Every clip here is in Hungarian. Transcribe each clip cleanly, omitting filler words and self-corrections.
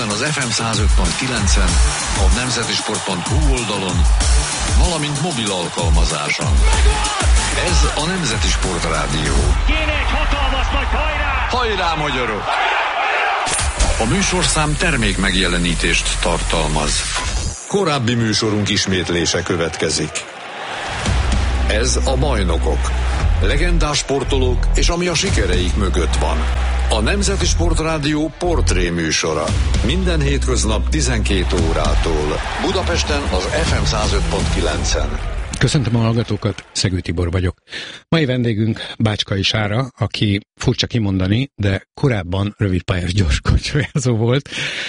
az FM 105.9-en, a nemzetisport.hu oldalon, valamint mobil alkalmazáson. Ez a Nemzeti Sport Rádió. Kéne egy hatalmas nagy hajrá! Hajrá, magyarok! A műsorszám termék megjelenítést tartalmaz. Korábbi műsorunk ismétlése következik. Ez a Bajnokok. Legendás sportolók és ami a sikereik mögött van. A Nemzeti Sport Rádió portré műsora. Minden hétköznap 12 órától. Budapesten az FM 105.9-en. Köszöntöm a hallgatókat, Szegő Tibor vagyok. Mai vendégünk Bácskai Sára, aki furcsa kimondani, de korábban rövidpályás gyorskocsijázó volt,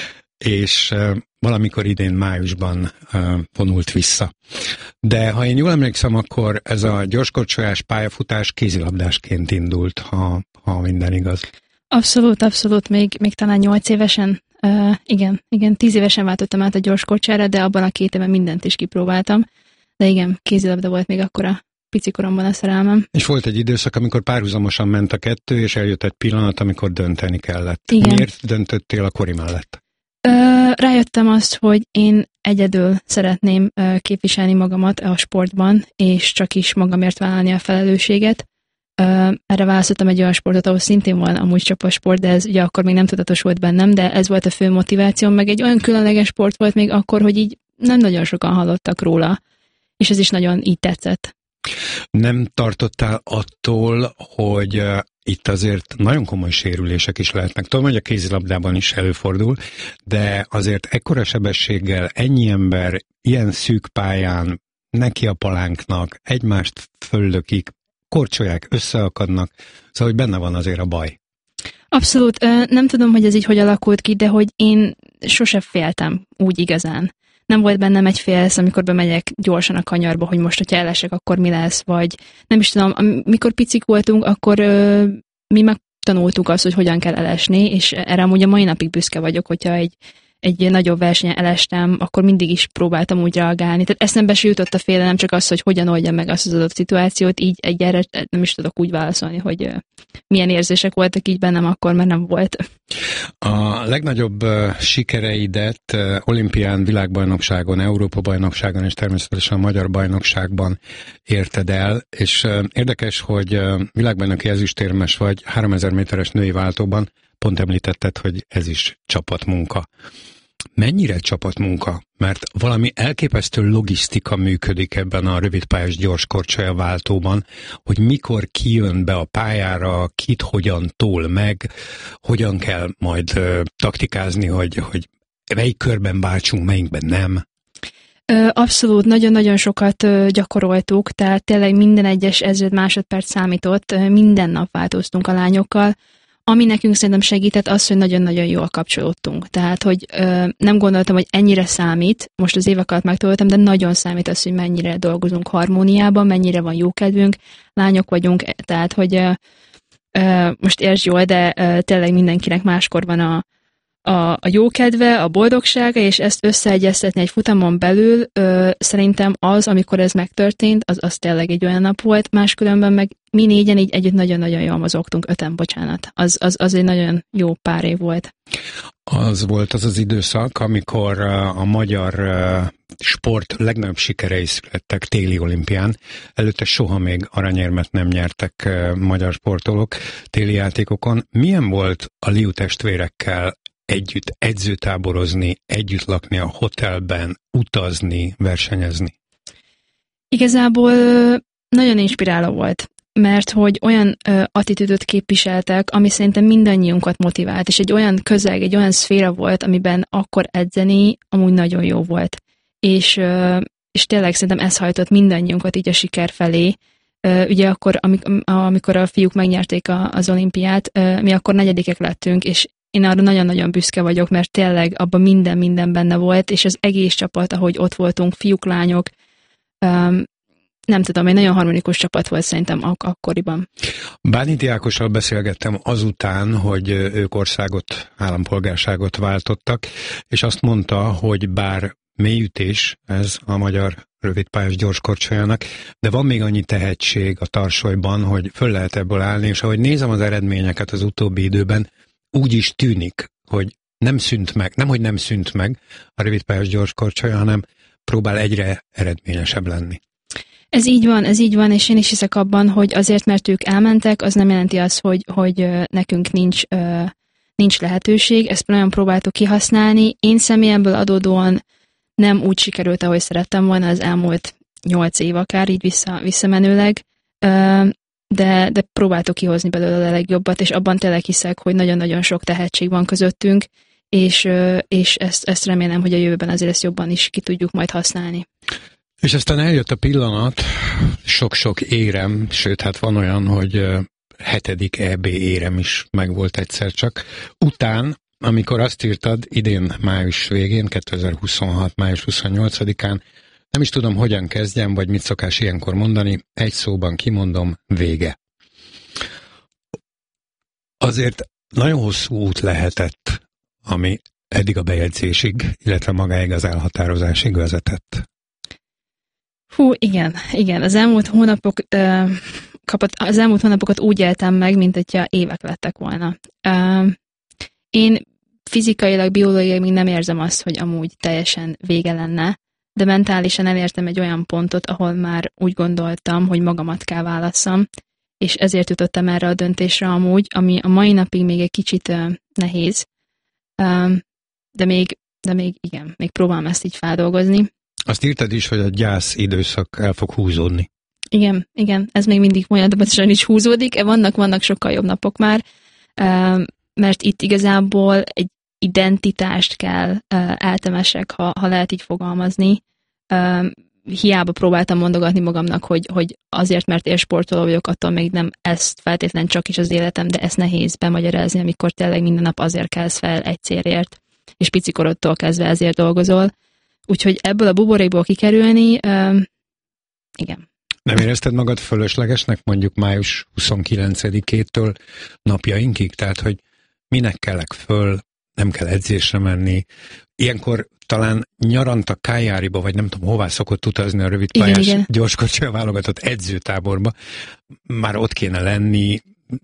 és valamikor idén májusban vonult vissza. De ha én jól emlékszem, akkor ez a gyorskocsijás pályafutás kézilabdásként indult, ha minden igaz. Abszolút, még talán 8 évesen, igen, 10 évesen váltottam át a gyorskocsára, de abban a 2 évben mindent is kipróbáltam. De igen, kézilabda volt még akkor a pici koromban a szerelmem. És volt egy időszak, amikor párhuzamosan ment a kettő, és eljött egy pillanat, amikor dönteni kellett. Igen. Miért döntöttél a Kori mellett? Rájöttem azt, hogy én egyedül szeretném képviselni magamat a sportban, és csak is magamért vállalni a felelősséget. Erre választottam egy olyan sportot, ahol szintén van amúgy csapatsport, de ez ugye akkor még nem tudatos volt bennem, de ez volt a fő motivációm, meg egy olyan különleges sport volt még akkor, hogy így nem nagyon sokan hallottak róla, és ez is nagyon így tetszett. Nem tartottál attól, hogy itt azért nagyon komoly sérülések is lehetnek? Tudom, hogy a kézilabdában is előfordul, de azért ekkora sebességgel ennyi ember ilyen szűk pályán neki a palánknak, egymást föllökik, korcsolják, összeakadnak, szóval hogy benne van azért a baj. Abszolút. Nem tudom, hogy ez így hogy alakult ki, de hogy én sose féltem úgy igazán. Nem volt bennem egy félsz, amikor bemegyek gyorsan a kanyarba, hogy most, hogyha elesek, akkor mi lesz, vagy nem is tudom, amikor picik voltunk, akkor mi megtanultuk azt, hogy hogyan kell elesni, és erre amúgy a mai napig büszke vagyok, hogyha egy nagyobb versenyen elestem, akkor mindig is próbáltam úgy reagálni. Tehát eszembe se jutott a félelem, csak az, hogy hogyan oldjam meg azt az adott szituációt, így egyre nem is tudok úgy válaszolni, hogy milyen érzések voltak így bennem akkor, mert nem volt. A legnagyobb sikereidet olimpián, világbajnokságon, Európa-bajnokságon és természetesen a magyar bajnokságban érted el, és érdekes, hogy világbajnoki ezüstérmes vagy 3000 méteres női váltóban, pont említetted, hogy ez is csapatmunka. Mennyire csapatmunka? Mert valami elképesztő logisztika működik ebben a rövidpályás gyorskorcsolya váltóban, hogy mikor kijön be a pályára, kit hogyan tol meg, hogyan kell majd taktikázni, hogy melyik körben váltsunk, melyikben nem. Abszolút, nagyon-nagyon sokat gyakoroltuk, tehát tényleg minden egyes ezred másodperc számított, minden nap változtunk a lányokkal. Ami nekünk szerintem segített az, hogy nagyon-nagyon jól kapcsolódtunk. Tehát, hogy nem gondoltam, hogy ennyire számít, most az évek alatt megtanultam, de nagyon számít az, hogy mennyire dolgozunk harmóniában, mennyire van jókedvünk, lányok vagyunk, tehát, hogy most értsd jól, de tényleg mindenkinek máskor van a jókedve, a boldogsága, és ezt összeegyeztetni egy futamon belül, szerintem az, amikor ez megtörtént, az tényleg egy olyan nap volt, máskülönben meg mi négyen így együtt nagyon-nagyon jól mozogtunk, 5-en, bocsánat. Az egy nagyon jó pár év volt. Az volt az időszak, amikor a magyar sport legnagyobb sikerei születtek téli olimpián. Előtte soha még aranyérmet nem nyertek magyar sportolók téli játékokon. Milyen volt a Liu testvérekkel együtt edzőtáborozni, együtt lakni a hotelben, utazni, versenyezni? Igazából nagyon inspiráló volt, mert hogy olyan attitűdöt képviseltek, ami szerintem mindannyiunkat motivált, és egy olyan közeg, egy olyan szféra volt, amiben akkor edzeni amúgy nagyon jó volt. És tényleg szerintem ez hajtott mindannyiunkat így a siker felé. Ugye akkor, amikor a fiúk megnyerték az olimpiát, mi akkor 4. lettünk, és én arra nagyon-nagyon büszke vagyok, mert tényleg abban minden benne volt, és az egész csapat, ahogy ott voltunk, fiúk, lányok, nem tudom, egy nagyon harmonikus csapat volt szerintem akkoriban. Bániti Ákossal beszélgettem azután, hogy ők országot, állampolgárságot váltottak, és azt mondta, hogy bár mélyütés ez a magyar rövidpályás gyorskorcsolyának, de van még annyi tehetség a tarsolyban, hogy föl lehet ebből állni, és ahogy nézem az eredményeket az utóbbi időben, úgy is tűnik, hogy nem szűnt meg, nemhogy nem szűnt meg a rövidpályás gyorskorcsolya, hanem próbál egyre eredményesebb lenni. Ez így van, és én is hiszek abban, hogy azért, mert ők elmentek, az nem jelenti azt, hogy nekünk nincs lehetőség, ezt nagyon próbáltuk kihasználni. Én személyemből adódóan nem úgy sikerült, ahogy szerettem volna az elmúlt 8 év akár, így visszamenőleg, de próbáltuk kihozni belőle a legjobbat, és abban tényleg hiszek, hogy nagyon-nagyon sok tehetség van közöttünk, és ezt remélem, hogy a jövőben azért ezt jobban is ki tudjuk majd használni. És aztán eljött a pillanat, sok-sok érem, sőt, hát van olyan, hogy 7. EB érem is megvolt egyszer csak. Után, amikor azt írtad idén május végén, 2026. május 28-án, nem is tudom, hogyan kezdjem, vagy mit szokás ilyenkor mondani, egy szóban kimondom, vége. Azért nagyon hosszú út lehetett, ami eddig a bejegyzésig, illetve magáig az elhatározásig vezetett. Hú, igen. Az elmúlt hónapokat úgy éltem meg, mint hogyha évek lettek volna. Én fizikailag, biológiailag még nem érzem azt, hogy amúgy teljesen vége lenne, de mentálisan elértem egy olyan pontot, ahol már úgy gondoltam, hogy magamat kell válasszam, és ezért jutottam erre a döntésre amúgy, ami a mai napig még egy kicsit nehéz, de még próbálom ezt így feldolgozni. Azt írtad is, hogy a gyász időszak el fog húzódni. Igen, ez még mindig folyamatosan is húzódik, vannak sokkal jobb napok már, mert itt igazából egy identitást kell eltemessek, ha lehet így fogalmazni. Hiába próbáltam mondogatni magamnak, hogy azért, mert élsportoló vagyok, attól még nem ezt feltétlenül csak is az életem, de ezt nehéz bemagyarázni, amikor tényleg minden nap azért kelsz fel egy célért, és picikorodtól kezdve ezért dolgozol. Úgyhogy ebből a buborékból kikerülni, igen. Nem érezted magad fölöslegesnek mondjuk május 29-től napjainkig? Tehát, hogy minek kelek föl, nem kell edzésre menni. Ilyenkor talán nyaranta Cagliariba, vagy nem tudom, hová szokott utazni a rövidpályás gyorskocsolya válogatott edzőtáborba. Már ott kéne lenni,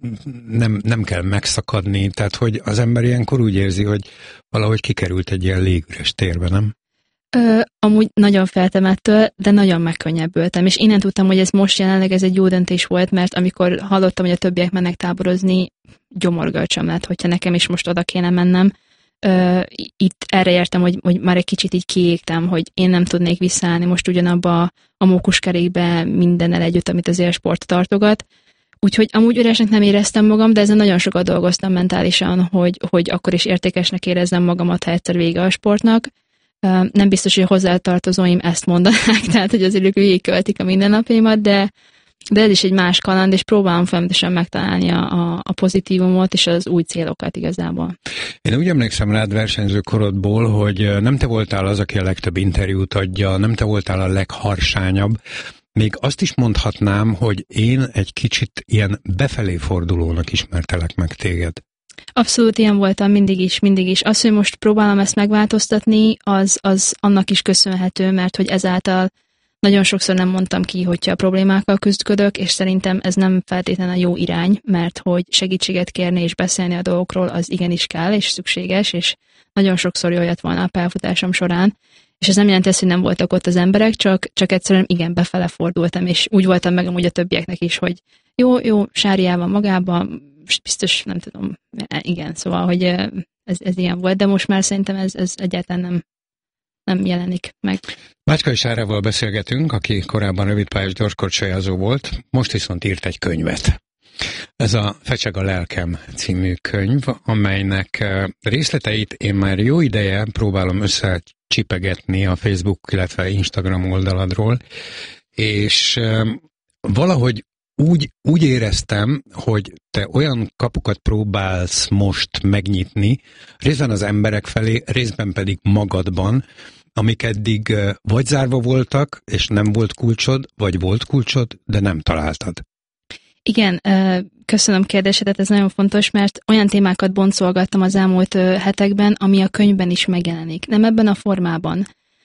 nem kell megszakadni, tehát hogy az ember ilyenkor úgy érzi, hogy valahogy kikerült egy ilyen légüres térbe, nem? Amúgy nagyon féltem ettől, de nagyon megkönnyebbültem, és innen tudtam, hogy ez most jelenleg ez egy jó döntés volt, mert amikor hallottam, hogy a többiek mennek táborozni, gyomorgörcsöm lett, hogyha nekem is most oda kéne mennem. Itt erre értem, hogy már egy kicsit így kiégtem, hogy én nem tudnék visszaállni most ugyanabba a mókuskerékbe mindennel együtt, amit az élsport tartogat. Úgyhogy amúgy üresnek nem éreztem magam, de ezen nagyon sokat dolgoztam mentálisan, hogy akkor is értékesnek érezzem magamat, ha egyszer vége a sportnak. Nem biztos, hogy a hozzátartozóim ezt mondanák, tehát hogy azért ők végigköltik a mindennapjaimat, de ez is egy más kaland, és próbálom folyamatosan megtalálni a pozitívumot és az új célokat igazából. Én úgy emlékszem rád versenyző korodból, hogy nem te voltál az, aki a legtöbb interjút adja, nem te voltál a legharsányabb. Még azt is mondhatnám, hogy én egy kicsit ilyen befelé fordulónak ismertelek meg téged. Abszolút ilyen voltam mindig is. Az, hogy most próbálom ezt megváltoztatni, az annak is köszönhető, mert hogy ezáltal nagyon sokszor nem mondtam ki, hogyha problémákkal küzdködök, és szerintem ez nem feltétlenül a jó irány, mert hogy segítséget kérni és beszélni a dolgokról, az igenis kell, és szükséges, és nagyon sokszor jól jött volna a pályafutásom során, és ez nem jelenti azt, hogy nem voltak ott az emberek, csak egyszerűen igen, befele fordultam, és úgy voltam meg amúgy a többieknek is, hogy jó, sárjával magában, biztos, nem tudom, igen, szóval, hogy ez ilyen volt, de most már szerintem ez egyáltalán nem jelenik meg. Bácskai Sárával beszélgetünk, aki korábban rövidpályás gyorskorcsolyázó volt, most viszont írt egy könyvet. Ez a Fecseg a lelkem című könyv, amelynek részleteit én már jó ideje próbálom összecsipegetni a Facebook, illetve Instagram oldaladról, és valahogy úgy éreztem, hogy te olyan kapukat próbálsz most megnyitni, részben az emberek felé, részben pedig magadban, amik eddig vagy zárva voltak, és nem volt kulcsod, vagy volt kulcsod, de nem találtad. Igen, köszönöm kérdésedet, ez nagyon fontos, mert olyan témákat boncolgattam az elmúlt hetekben, ami a könyvben is megjelenik. Nem ebben a formában,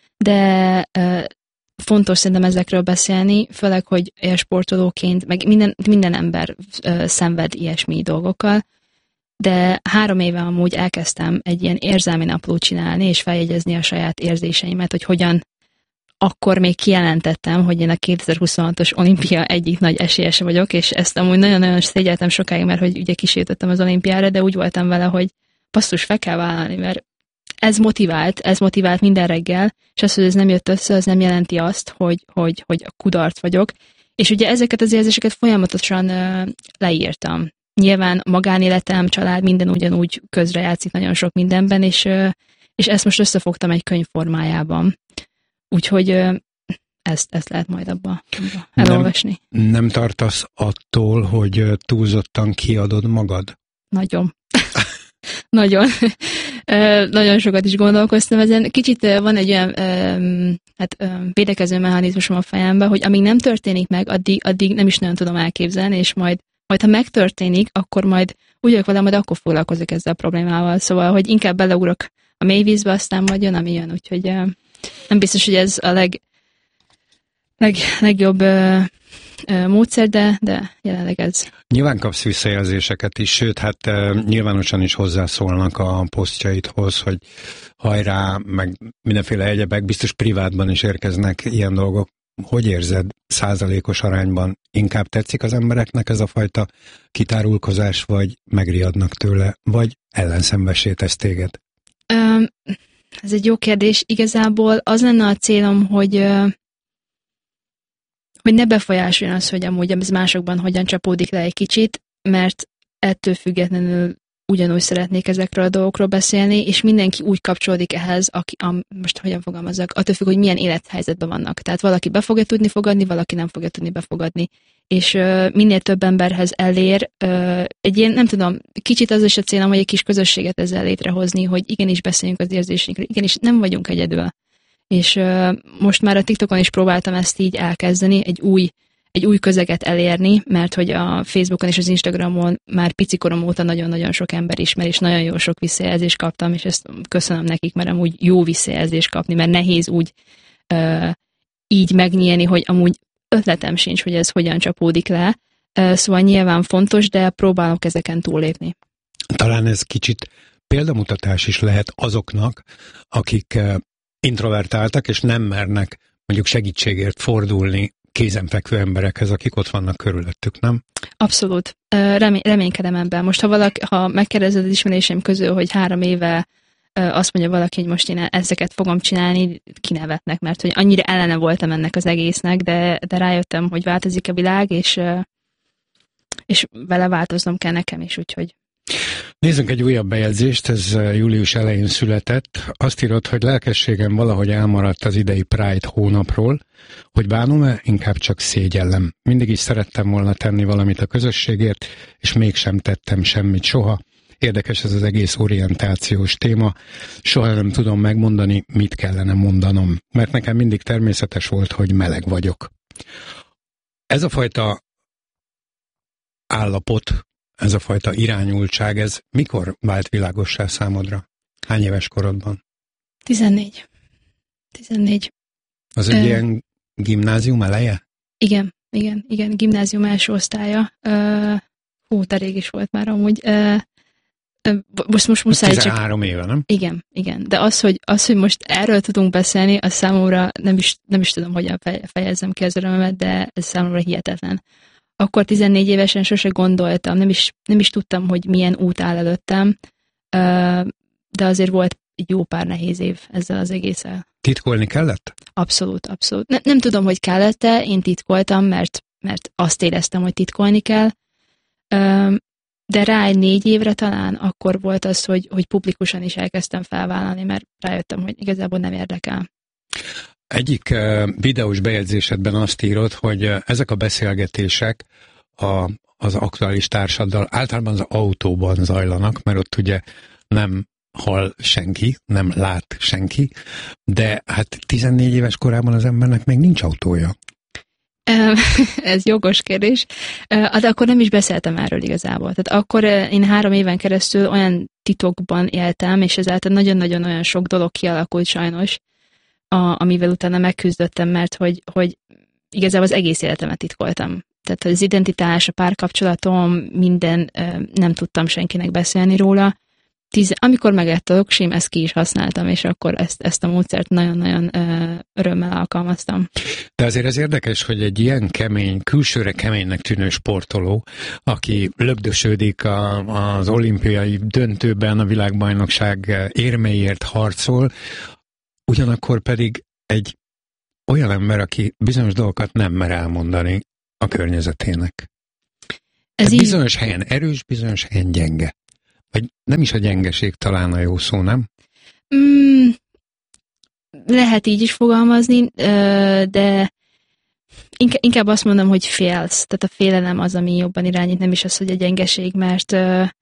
de fontos szerintem ezekről beszélni, főleg, hogy élsportolóként, meg minden ember szenved ilyesmi dolgokkal, de 3 éve amúgy elkezdtem egy ilyen érzelmi naplót csinálni, és feljegyezni a saját érzéseimet, hogy hogyan akkor még kijelentettem, hogy én a 2026-os olimpia egyik nagy esélyese vagyok, és ezt amúgy nagyon-nagyon szégyeltem sokáig, mert hogy ugye kísértettem az olimpiára, de úgy voltam vele, hogy basszus, fel kell vállalni, mert ez motivált minden reggel, és az, hogy ez nem jött össze, az nem jelenti azt, hogy a kudarc vagyok. És ugye ezeket az érzéseket folyamatosan leírtam. Nyilván magánéletem, család, minden ugyanúgy közrejátszik nagyon sok mindenben, és ezt most összefogtam egy könyv formájában. Úgyhogy ezt lehet majd abba elolvasni. Nem tartasz attól, hogy túlzottan kiadod magad? Nagyon. Nagyon. Nagyon sokat is gondolkoztam ezen. Kicsit van egy olyan védekező mechanizmusom a fejemben, hogy amíg nem történik meg, addig nem is nagyon tudom elképzelni, és majd ha megtörténik, akkor majd úgy vagyok vele, majd akkor foglalkozok ezzel a problémával. Szóval, hogy inkább beleugrok a mélyvízbe, aztán majd jön, ami jön. Úgyhogy nem biztos, hogy ez a legjobb módszer, de jelenleg ez. Nyilván kapsz visszajelzéseket is, sőt, hát nyilvánosan is hozzászólnak a posztjaidhoz, hogy hajrá, meg mindenféle egyebek, biztos privátban is érkeznek ilyen dolgok. Hogy érzed százalékos arányban? Inkább tetszik az embereknek ez a fajta kitárulkozás, vagy megriadnak tőle, vagy ellenszenvessé tesz téged? Ez egy jó kérdés. Igazából az lenne a célom, hogy ne befolyásoljon az, hogy amúgy ez másokban hogyan csapódik le egy kicsit, mert ettől függetlenül ugyanúgy szeretnék ezekről a dolgokról beszélni, és mindenki úgy kapcsolódik ehhez, most hogyan fogalmazzak, attól függ, hogy milyen élethelyzetben vannak. Tehát valaki be fogja tudni fogadni, valaki nem fogja tudni befogadni. És minél több emberhez elér, egy ilyen, nem tudom, kicsit az is a célom, hogy egy kis közösséget ezzel létrehozni, hogy igenis beszéljünk az érzéseinkről, igenis nem vagyunk egyedül. És most már a TikTokon is próbáltam ezt így elkezdeni, egy új közeget elérni, mert hogy a Facebookon és az Instagramon már picikorom óta nagyon-nagyon sok ember ismer, és nagyon jó sok visszajelzést kaptam, és ezt köszönöm nekik, mert amúgy jó visszajelzést kapni, mert nehéz úgy így megnyílni, hogy amúgy ötletem sincs, hogy ez hogyan csapódik le. Szóval nyilván fontos, de próbálok ezeken túllépni. Talán ez kicsit példamutatás is lehet azoknak, akik introvertáltak, és nem mernek mondjuk segítségért fordulni kézenfekvő emberekhez, akik ott vannak körülöttük, nem? Abszolút. Reménykedem ebben. Most ha megkérdezed az ismerőseim közül, hogy 3 éve azt mondja valaki, hogy most én ezeket fogom csinálni, kinevetnek, mert hogy annyira ellene voltam ennek az egésznek, de rájöttem, hogy változik a világ, és vele változnom kell nekem is, úgyhogy. Nézzünk egy újabb bejegyzést, ez július elején született. Azt írod, hogy lelkességem valahogy elmaradt az idei Pride hónapról, hogy bánom-e, inkább csak szégyellem. Mindig is szerettem volna tenni valamit a közösségért, és mégsem tettem semmit soha. Érdekes ez az egész orientációs téma. Soha nem tudom megmondani, mit kellene mondanom, mert nekem mindig természetes volt, hogy meleg vagyok. Ez a fajta állapot, ez a fajta irányultság, ez mikor vált világossá számodra? Hány éves korodban? 14. Az egy ilyen gimnázium eleje? Igen, gimnázium első osztálya. De rég is volt már amúgy. Most muszáj 13 éve, nem? Igen. De az, hogy most erről tudunk beszélni, az számomra nem is tudom, hogyan fejezzem ki az örömömet, de ez számomra hihetetlen. Akkor 14 évesen sose gondoltam, nem is tudtam, hogy milyen út áll előttem, de azért volt egy jó pár nehéz év ezzel az egésszel. Titkolni kellett? Abszolút. Nem tudom, hogy kellett-e, én titkoltam, mert azt éreztem, hogy titkolni kell, de rá egy 4 évre talán akkor volt az, hogy publikusan is elkezdtem felvállalni, mert rájöttem, hogy igazából nem érdekel. Egyik videós bejegyzésedben azt írod, hogy ezek a beszélgetések az aktuális társaddal általában az autóban zajlanak, mert ott ugye nem hall senki, nem lát senki, de hát 14 éves korában az embernek még nincs autója. Ez jogos kérdés. De akkor nem is beszéltem erről igazából. Tehát akkor én 3 éven keresztül olyan titokban éltem, és ezáltal nagyon-nagyon olyan sok dolog kialakult sajnos, amivel utána megküzdöttem, mert hogy igazából az egész életemet titkoltam. Tehát az identitás, a párkapcsolatom, minden, nem tudtam senkinek beszélni róla. Amikor meglett a jogsim, ezt ki is használtam, és akkor ezt a módszert nagyon-nagyon örömmel alkalmaztam. De azért ez érdekes, hogy egy ilyen kemény, külsőre keménynek tűnő sportoló, aki lögdösödik az olimpiai döntőben, a világbajnokság érméért harcol, ugyanakkor pedig egy olyan ember, aki bizonyos dolgokat nem mer elmondani a környezetének. Bizonyos helyen erős, bizonyos helyen gyenge. Vagy nem is a gyengeség talán a jó szó, nem? Lehet így is fogalmazni, de inkább azt mondom, hogy félsz. Tehát a félelem az, ami jobban irányít, nem is az, hogy a gyengeség, mert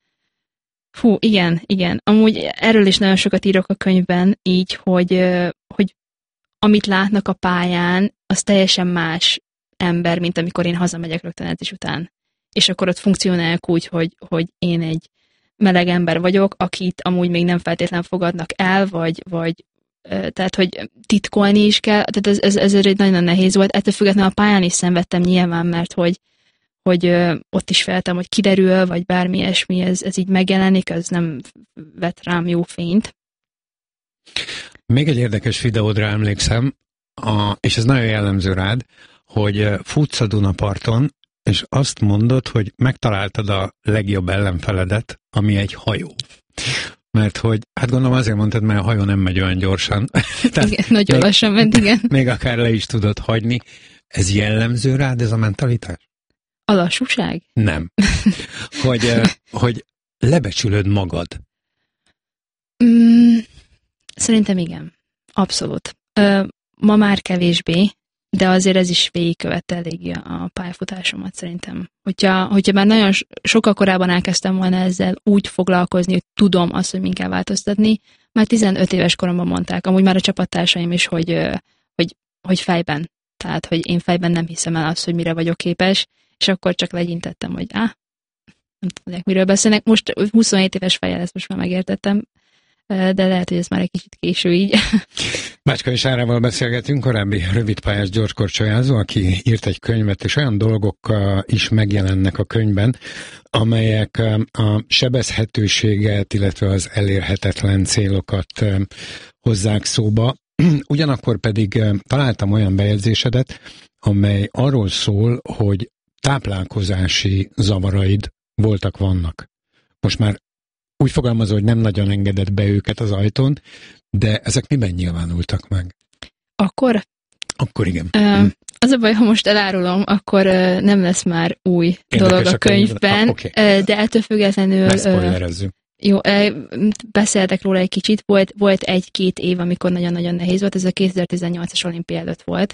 igen. Amúgy erről is nagyon sokat írok a könyvben, így, hogy amit látnak a pályán, az teljesen más ember, mint amikor én hazamegyek rögtön edzés után. És akkor ott funkcionálok úgy, hogy én egy meleg ember vagyok, akit amúgy még nem feltétlen fogadnak el, vagy tehát, hogy titkolni is kell. Tehát ez egy nagyon nehéz volt. Ettől függetlenül a pályán is szenvedtem nyilván, mert hogy ott is feltem, hogy kiderül, vagy bármi ilyesmi, ez így megjelenik, ez nem vett rám jó fényt. Még egy érdekes videódra emlékszem, és ez nagyon jellemző rád, hogy futsz a Dunaparton, és azt mondod, hogy megtaláltad a legjobb ellenfeledet, ami egy hajó. Mert hogy, hát gondolom azért mondtad, mert a hajó nem megy olyan gyorsan. Igen, nagyon lassan ment, igen. Még akár le is tudod hagyni. Ez jellemző rád, ez a mentalitás? A lassúság? Nem. Hogy lebecsülöd magad. Szerintem igen. Abszolút. Ma már kevésbé, de azért ez is végigkövette eléggé a pályafutásomat szerintem. Hogyha már nagyon sokkal korábban elkezdtem volna ezzel úgy foglalkozni, hogy tudom azt, hogy min kell változtatni, már 15 éves koromban mondták, amúgy már a csapattársaim is, hogy fejben. Tehát, hogy én fejben nem hiszem el azt, hogy mire vagyok képes, és akkor csak legyintettem, hogy nem tudják, miről beszélnek. Most 27 éves fejjel ezt most már megértettem, de lehet, hogy ez már egy kicsit késő így. Bácskai Sárával beszélgetünk, korábbi rövidpályás gyorskorcsolyázó, aki írt egy könyvet, és olyan dolgok is megjelennek a könyvben, amelyek a sebezhetőséget, illetve az elérhetetlen célokat hozzák szóba. Ugyanakkor pedig találtam olyan bejegyzésedet, amely arról szól, hogy táplálkozási zavaraid vannak. Most már úgy fogalmazol, hogy nem nagyon engedett be őket az ajtón, de ezek miben nyilvánultak meg? Akkor igen. Az a baj, ha most elárulom, akkor nem lesz már új dolog a könyvben, okay. De ettől függetlenül... Ne spoilerezzük. Jó, beszéltek róla egy kicsit, volt 1-2 év, amikor nagyon-nagyon nehéz volt, ez a 2018-as olimpia előtt volt.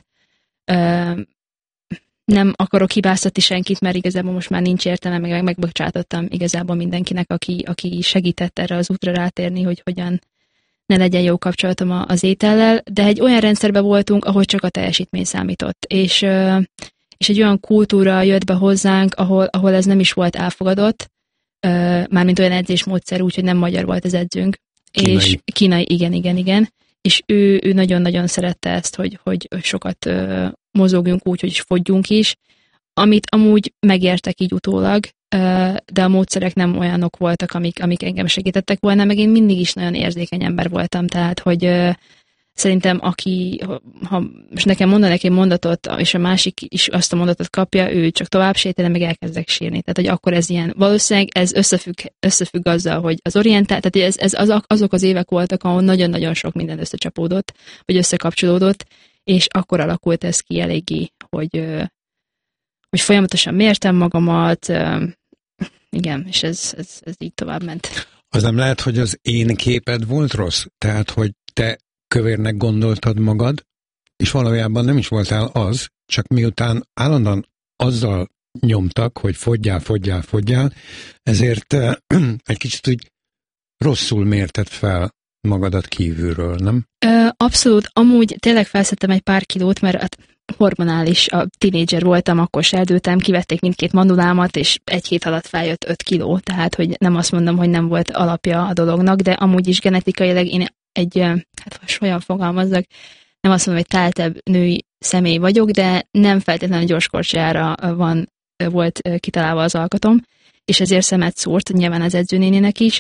Nem akarok hibáztatni senkit, mert igazából most már nincs értelme, megbocsátottam igazából mindenkinek, aki segített erre az útra rátérni, hogy hogyan ne legyen jó kapcsolatom az étellel, de egy olyan rendszerben voltunk, ahol csak a teljesítmény számított, és egy olyan kultúra jött be hozzánk, ahol ez nem is volt elfogadott, mármint olyan edzésmódszer, úgyhogy nem magyar volt az edzőnk. Kínai. És kínai, igen. És ő nagyon-nagyon szerette ezt, hogy sokat mozogjunk úgy, hogy fogyjunk is, amit amúgy megértek így utólag, de a módszerek nem olyanok voltak, amik engem segítettek volna, meg én mindig is nagyon érzékeny ember voltam, tehát, hogy szerintem ha most nekem mondanak egy mondatot, és a másik is azt a mondatot kapja, ő csak tovább sétál, meg elkezdek sírni. Tehát, hogy akkor ez ilyen, valószínűleg ez összefügg azzal, hogy az tehát azok az évek voltak, ahol nagyon-nagyon sok minden összecsapódott, vagy összekapcsolódott, és akkor alakult ez ki eléggé, hogy folyamatosan mértem magamat, igen, és ez így tovább ment. Az nem lehet, hogy az én képed volt rossz? Tehát, hogy te kövérnek gondoltad magad, és valójában nem is voltál az, csak miután állandóan azzal nyomtak, hogy fogyjál, ezért egy kicsit úgy rosszul mérted fel magadat kívülről, nem? Abszolút. Amúgy tényleg felszettem egy pár kilót, mert hormonális, a tínédzser voltam, akkor serdültem, kivették mindkét mandulámat, és 1 hét alatt feljött 5 kiló, tehát hogy nem azt mondom, hogy nem volt alapja a dolognak, de amúgy is genetikailag én most olyan fogalmazzak, nem azt mondom, hogy teltebb női személy vagyok, de nem feltétlenül gyorskorcsolyára van volt kitalálva az alkatom, és ezért szemet szúrt, nyilván az edzőnénének is.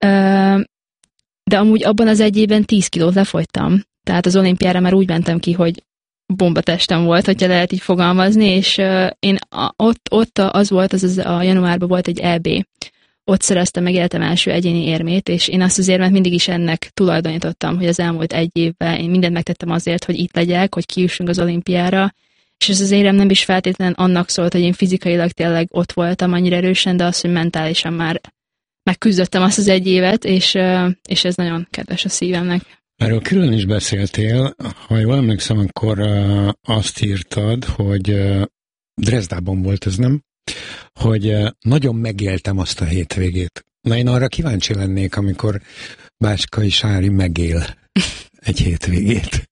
De amúgy abban az egy évben 10 kilót lefogytam. Tehát az olimpiára már úgy mentem ki, hogy bombatestem volt, hogyha lehet így fogalmazni, és én ott az volt, az a januárban volt egy EB. Ott szereztem meg életem első egyéni érmét, és én azt az érmet mindig is ennek tulajdonítottam, hogy az elmúlt egy évben én mindent megtettem azért, hogy itt legyek, hogy kijussunk az olimpiára, és ez az érem nem is feltétlenül annak szólt, hogy én fizikailag tényleg ott voltam annyira erősen, de az, hogy mentálisan már megküzdöttem azt az egy évet, és ez nagyon kedves a szívemnek. Erről külön is beszéltél, ha jól emlékszem, akkor azt írtad, hogy Dresdában volt ez, nem? Hogy nagyon megéltem azt a hétvégét. Na én arra kíváncsi lennék, amikor Báskai Sári megél egy hétvégét.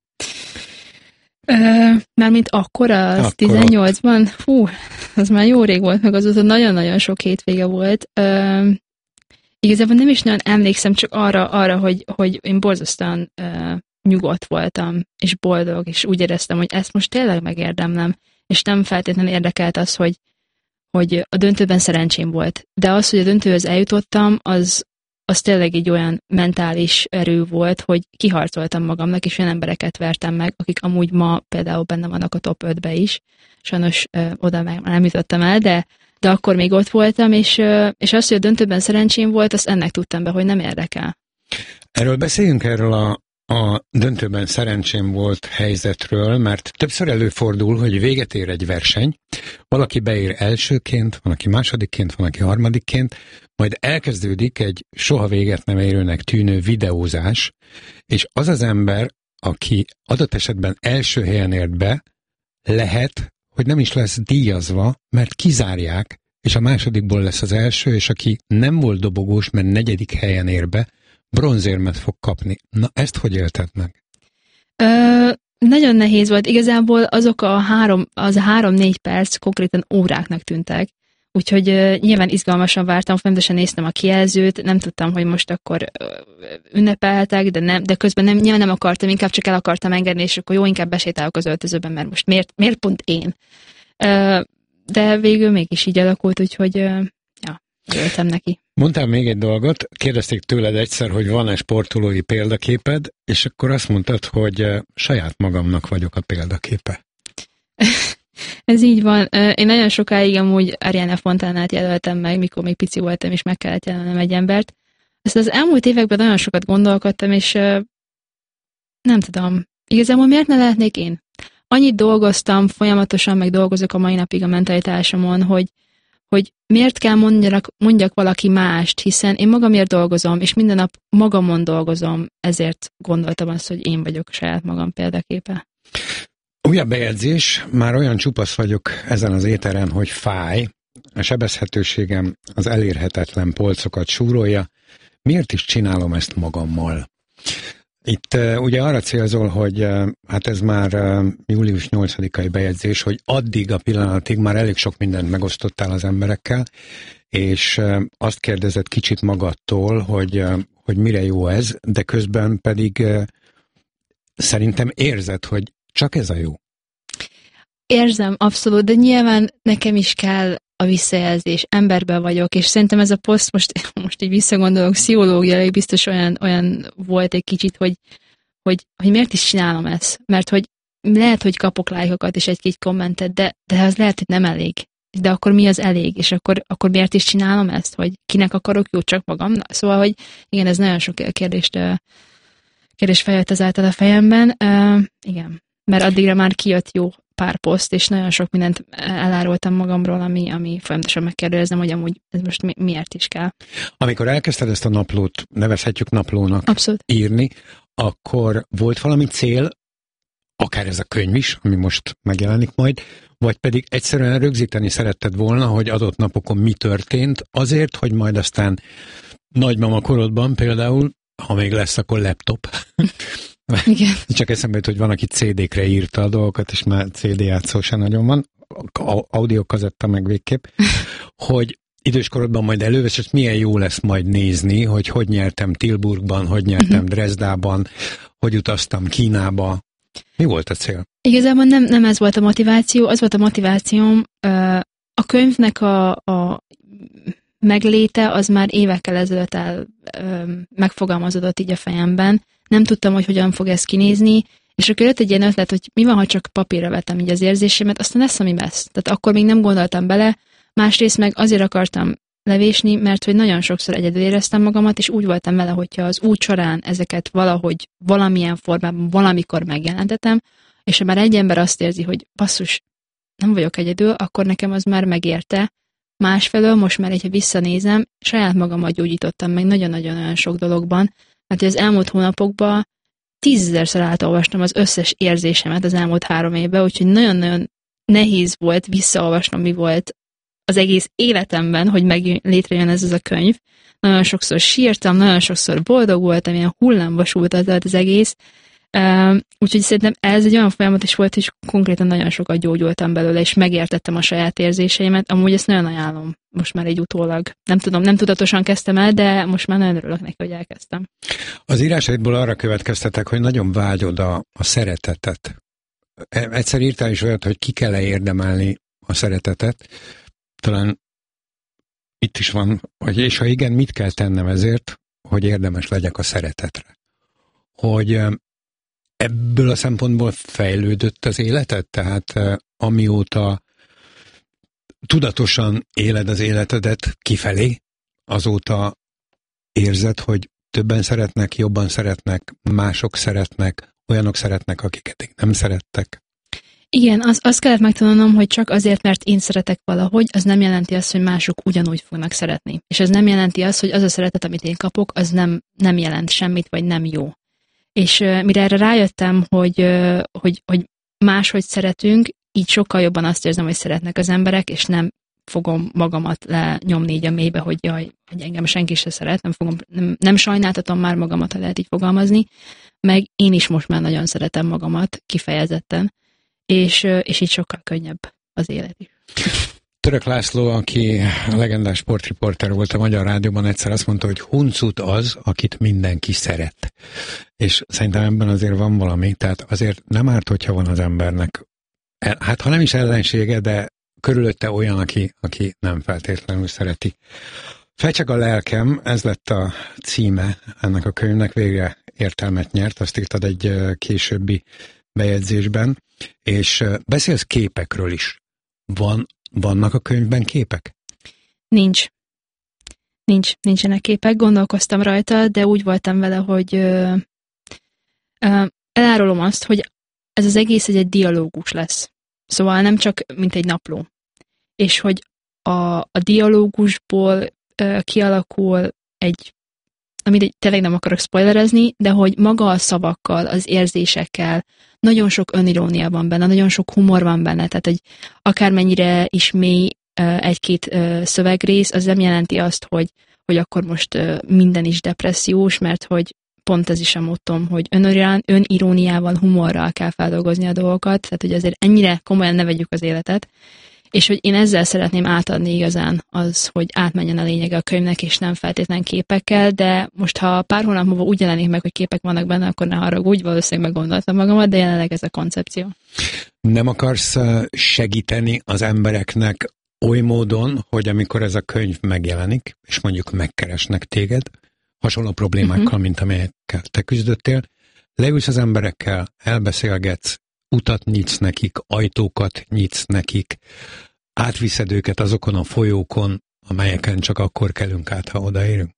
Mármint akkor az 18-ban? Hú, az már jó rég volt, meg azóta nagyon-nagyon sok hétvége volt. Igazából nem is nagyon emlékszem, csak arra hogy én borzasztóan nyugodt voltam, és boldog, és úgy éreztem, hogy ezt most tényleg megérdemlem, és nem feltétlenül érdekelt az, hogy a döntőben szerencsém volt. De az, hogy a döntőhöz eljutottam, az tényleg egy olyan mentális erő volt, hogy kiharcoltam magamnak, és olyan embereket vertem meg, akik amúgy ma például benne vannak a top 5-be is. Sajnos oda már nem jutottam el, de akkor még ott voltam, és azt, hogy a döntőben szerencsém volt, azt ennek tudtam be, hogy nem érdekel. Erről beszéljünk, erről a döntőben szerencsém volt helyzetről, mert többször előfordul, hogy véget ér egy verseny, valaki beér elsőként, van, aki másodikként, van, aki harmadikként, majd elkezdődik egy soha véget nem érőnek tűnő videózás, és az az ember, aki adott esetben első helyen ért be, lehet, hogy nem is lesz díjazva, mert kizárják, és a másodikból lesz az első, és aki nem volt dobogós, mert 4. helyen ér be, bronzérmet fog kapni. Na, ezt hogy élted meg? Nagyon nehéz volt. Igazából azok az 3-4 perc konkrétan óráknak tűntek. Úgyhogy nyilván izgalmasan vártam, folyamatosan néztem a kijelzőt, nem tudtam, hogy most akkor ünnepeltek, de közben nyilván nem akartam, inkább csak el akartam engedni, és akkor jó, inkább besétálok az öltözőben, mert most miért pont én? De végül mégis így alakult, úgyhogy örültem neki. Mondtál még egy dolgot, kérdezték tőled egyszer, hogy van-e sportolói példaképed, és akkor azt mondtad, hogy saját magamnak vagyok a példaképe. Ez így van. Én nagyon sokáig amúgy Ariana Fontánát jelöltem meg, mikor még pici voltam, és meg kellett jelölnem egy embert. Ezt az elmúlt években nagyon sokat gondolkodtam, és nem tudom, igazából miért ne lehetnék én? Annyit dolgoztam, folyamatosan meg dolgozok a mai napig a mentalitásomon, hogy miért kell mondjak valaki mást, hiszen én magamért dolgozom, és minden nap magamon dolgozom, ezért gondoltam azt, hogy én vagyok saját magam példaképe. Újabb bejegyzés, már olyan csupasz vagyok ezen az éteren, hogy fáj, a sebezhetőségem az elérhetetlen polcokat súrolja. Miért is csinálom ezt magammal? Itt ugye arra célzol, hogy hát ez már július 8-ai bejegyzés, hogy addig a pillanatig már elég sok mindent megosztottál az emberekkel, és azt kérdezed kicsit magadtól, hogy mire jó ez, de közben pedig szerintem érzed, hogy csak ez a jó. Érzem, abszolút, de nyilván nekem is kell a visszajelzés, emberben vagyok, és szerintem ez a poszt, most így visszagondolok, pszichológiai biztos olyan volt egy kicsit, hogy miért is csinálom ezt, mert hogy lehet, hogy kapok lájkokat és egy-két kommentet, de az lehet, hogy nem elég. De akkor mi az elég, és akkor miért is csinálom ezt, hogy kinek akarok jót, csak magamnak? Szóval, hogy igen, ez nagyon sok kérdés feljött ezáltal a fejemben. Igen, mert addigra már kijött jó pár poszt, és nagyon sok mindent elárultam magamról, ami folyamatosan megkérdezem, hogy amúgy ez most miért is kell. Amikor elkezdted ezt a naplót, nevezhetjük naplónak, abszolút írni, akkor volt valami cél, akár ez a könyv is, ami most megjelenik majd, vagy pedig egyszerűen rögzíteni szeretted volna, hogy adott napokon mi történt, azért, hogy majd aztán nagymama korodban például, ha még lesz, akkor laptop. Igen. Csak eszembe jut, hogy van, aki CD-kre írta a dolgokat, és már CD játszó sem nagyon van, audiokazetta meg végképp, hogy időskorodban majd elővesz, és milyen jó lesz majd nézni, hogy nyertem Tilburgban, hogy nyertem Dresdában, hogy utaztam Kínába. Mi volt a cél? Igazából nem ez volt a motiváció, az volt a motivációm, A könyvnek a megléte az már évekkel ezelőtt megfogalmazódott így a fejemben. Nem tudtam, hogy hogyan fog ez kinézni, és akkor jött egy ilyen ötlet, hogy mi van, ha csak papírra vettem így az érzésemet, aztán lesz, ami lesz. Tehát akkor még nem gondoltam bele, másrészt meg azért akartam levésni, mert hogy nagyon sokszor egyedül éreztem magamat, és úgy voltam vele, hogyha az út során ezeket valahogy, valamilyen formában, valamikor megjelentetem, és ha már egy ember azt érzi, hogy basszus, nem vagyok egyedül, akkor nekem az már megérte. Másfelől most már, hogyha visszanézem, saját magamat gyógyítottam meg nagyon-nagyon sok dologban, mert az elmúlt hónapokban 10.000-szer átolvastam az összes érzésemet az elmúlt 3 évben, úgyhogy nagyon-nagyon nehéz volt visszaolvasnom, mi volt az egész életemben, hogy létrejön ez a könyv. Nagyon sokszor sírtam, nagyon sokszor boldog voltam, ilyen hullámvasút az egész. Úgyhogy szerintem ez egy olyan folyamat is volt, és konkrétan nagyon sokat gyógyultam belőle, és megértettem a saját érzéseimet. Amúgy ezt nagyon ajánlom, most már egy utólag. Nem tudom, nem tudatosan kezdtem el, de most már nagyon örülök neki, hogy elkezdtem. Az írásaidból arra következtetek, hogy nagyon vágyod a szeretetet. Egyszer írtál is olyat, hogy ki kell érdemelni a szeretetet. Talán itt is van, hogy és ha igen, mit kell tennem ezért, hogy érdemes legyek a szeretetre. Hogy ebből a szempontból fejlődött az életed? Tehát amióta tudatosan éled az életedet kifelé, azóta érzed, hogy többen szeretnek, jobban szeretnek, mások szeretnek, olyanok szeretnek, akiket nem szerettek? Igen, azt kellett megtanulnom, hogy csak azért, mert én szeretek valahogy, az nem jelenti azt, hogy mások ugyanúgy fognak szeretni. És ez nem jelenti azt, hogy az a szeretet, amit én kapok, az nem jelent semmit, vagy nem jó. És mire erre rájöttem, hogy máshogy szeretünk, így sokkal jobban azt érzem, hogy szeretnek az emberek, és nem fogom magamat lenyomni így a mélybe, hogy jaj, hogy engem senki se szeret, nem sajnáltatom már magamat, ha lehet így fogalmazni, meg én is most már nagyon szeretem magamat, kifejezetten, és így sokkal könnyebb az élet is. Török László, aki legendás sportriporter volt a Magyar Rádióban, egyszer azt mondta, hogy huncut az, akit mindenki szeret. És szerintem ebben azért van valami, tehát azért nem árt, hogyha van az embernek, hát ha nem is ellensége, de körülötte olyan, aki nem feltétlenül szereti. Fejtsek a lelkem, ez lett a címe ennek a könyvnek, végre értelmet nyert, azt írtad egy későbbi bejegyzésben, és beszélsz képekről is. Vannak a könyvben képek? Nincsenek képek, gondolkoztam rajta, de úgy voltam vele, hogy elárulom azt, hogy ez az egész egy dialógus lesz. Szóval nem csak mint egy napló. És hogy a dialógusból kialakul amit tényleg nem akarok spoilerezni, de hogy maga a szavakkal, az érzésekkel, nagyon sok önirónia van benne, nagyon sok humor van benne, tehát hogy akármennyire is mély egy-két szövegrész, az nem jelenti azt, hogy akkor most minden is depressziós, mert hogy pont ez is a mottom, hogy öniróniával, humorral kell feldolgozni a dolgokat, tehát hogy azért ennyire komolyan ne vegyük az életet, és hogy én ezzel szeretném átadni igazán az, hogy átmenjen a lényege a könyvnek, és nem feltétlen képekkel, de most ha pár hónap múlva úgy jelenik meg, hogy képek vannak benne, akkor ne haragudj, valószínűleg meggondoltam magamat, de jelenleg ez a koncepció. Nem akarsz segíteni az embereknek oly módon, hogy amikor ez a könyv megjelenik, és mondjuk megkeresnek téged, hasonló problémákkal, mint amelyekkel te küzdöttél, leülsz az emberekkel, elbeszélgetsz, utat nyitsz nekik, ajtókat nyitsz nekik, átviszed őket azokon a folyókon, amelyeken csak akkor kelünk át, ha odaérünk?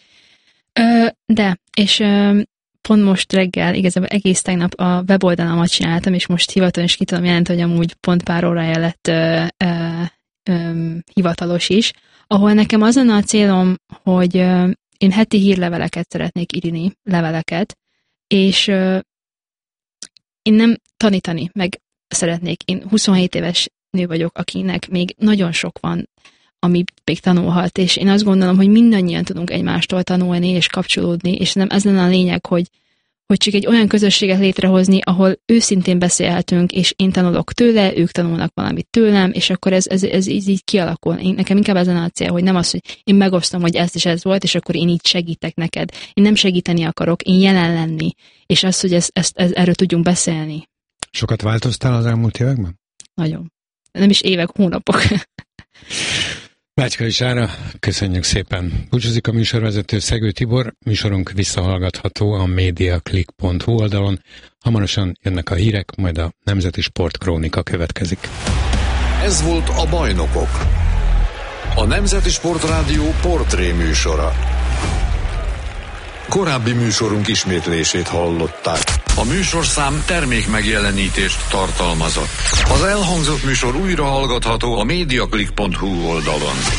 És pont most reggel, igazából egész tegnap a weboldalamat csináltam, és most hivatalos is ki tudom jelenteni, hogy amúgy pont pár órája lett hivatalos is, ahol nekem az lenne a célom, hogy én heti hírleveleket szeretnék írni, leveleket, és én nem tanítani, meg szeretnék. Én 27 éves nő vagyok, akinek még nagyon sok van, amit még tanulhat, és én azt gondolom, hogy mindannyian tudunk egymástól tanulni és kapcsolódni, és nem ez lenne a lényeg, hogy csak egy olyan közösséget létrehozni, ahol őszintén beszélhetünk, és én tanulok tőle, ők tanulnak valamit tőlem, és akkor ez így kialakul. Nekem inkább ez lenne a cél, hogy nem az, hogy én megosztom, hogy ez és ez volt, és akkor én így segítek neked. Én nem segíteni akarok, én jelen lenni, és az, hogy erről tudjunk beszélni. Sokat változtál az elmúlt években? Nagyon. Nem is évek, hónapok. Bácskai Sára, köszönjük szépen. Búcsúzik a műsorvezető Szegő Tibor, műsorunk visszahallgatható a mediaclick.hu oldalon. Hamarosan jönnek a hírek, majd a Nemzeti Sportkrónika következik. Ez volt a Bajnokok, a Nemzeti Sportrádió portré műsora. Korábbi műsorunk ismétlését hallották. A műsorszám termékmegjelenítést tartalmazott. Az elhangzott műsor újra hallgatható a mediaclick.hu oldalon.